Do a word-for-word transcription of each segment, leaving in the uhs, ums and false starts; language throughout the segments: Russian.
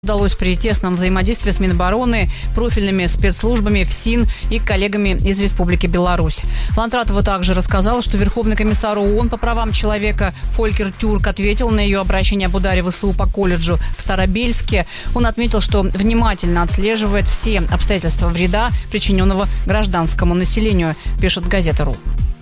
Удалось при тесном взаимодействии с Минобороны, профильными спецслужбами, ФСИН и коллегами из Республики Беларусь. Лантратова также рассказала, что Верховный комиссар ООН по правам человека Фолькер Тюрк ответил на ее обращение об ударе ВСУ по колледжу в Старобельске. Он отметил, что внимательно отслеживает все обстоятельства вреда, причиненного гражданскому населению, пишет газета.ру.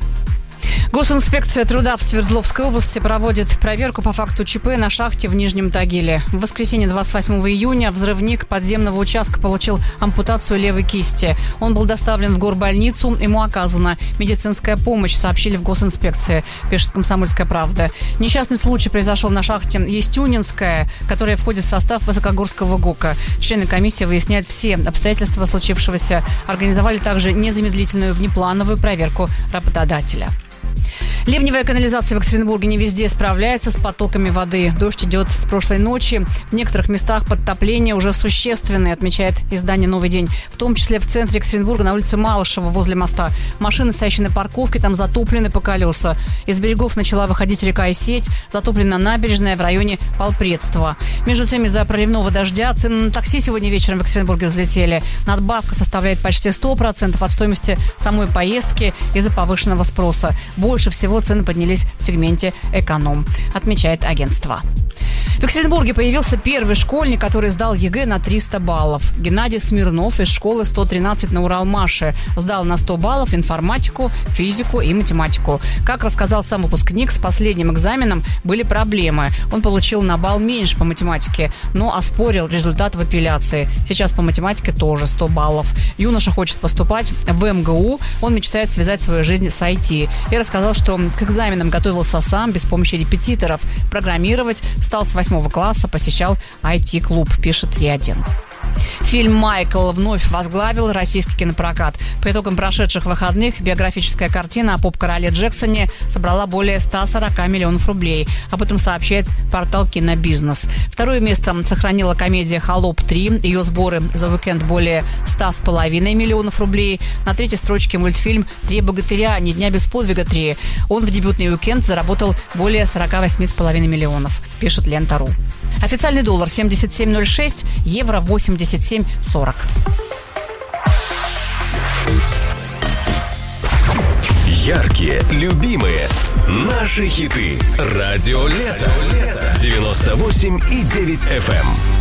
Госинспекция труда в Свердловской области проводит проверку по факту ЧП на шахте в Нижнем Тагиле. В воскресенье двадцать восьмого июня взрывник подземного участка получил ампутацию левой кисти. Он был доставлен в горбольницу, ему оказана медицинская помощь, сообщили в госинспекции, пишет «Комсомольская правда». Несчастный случай произошел на шахте Естюнинская, которая входит в состав Высокогорского ГОКа. Члены комиссии выясняют все обстоятельства случившегося. Организовали также незамедлительную внеплановую проверку работодателя. Ливневая канализация в Екатеринбурге не везде справляется с потоками воды. Дождь идет с прошлой ночи. В некоторых местах подтопления уже существенные, отмечает издание «Новый день». В том числе в центре Екатеринбурга на улице Малышева возле моста. Машины, стоящие на парковке, там затоплены по колеса. Из берегов начала выходить река Исеть. Затоплена набережная в районе Полпредства. Между тем, из-за проливного дождя цены на такси сегодня вечером в Екатеринбурге взлетели. Надбавка составляет почти сто процентов от стоимости самой поездки из-за повышенного спроса. Больше всего цены поднялись в сегменте эконом, отмечает агентство. В Екатеринбурге появился первый школьник, который сдал ЕГЭ на триста баллов. Геннадий Смирнов из школы сто тринадцать на Уралмаше сдал на сто баллов информатику, физику и математику. Как рассказал сам выпускник, с последним экзаменом были проблемы. Он получил на балл меньше по математике, но оспорил результат в апелляции. Сейчас по математике тоже сто баллов. Юноша хочет поступать в эм гэ у. Он мечтает связать свою жизнь с ай ти. И рассказал, что к экзаменам готовился сам, без помощи репетиторов. Программировать стал с восьмого класса, посещал ай ти-клуб, пишет Е один. Фильм «Майкл» вновь возглавил российский кинопрокат. По итогам прошедших выходных биографическая картина о поп-короле Джексоне собрала более ста сорока миллионов рублей. Об этом сообщает портал «Кинобизнес». Второе место сохранила комедия «Холоп три». Ее сборы за уикенд более ста с половиной миллионов рублей. На третьей строчке мультфильм «Три богатыря. Ни дня без подвига три». Он в дебютный уикенд заработал более сорока восьми с половиной миллионов, пишет Лента.ру. Официальный доллар семьдесят семь ноль шесть, евро восемьдесят семь сорок. Яркие, любимые, наши хиты. Радио Лето. девяносто восемь и девять эф эм.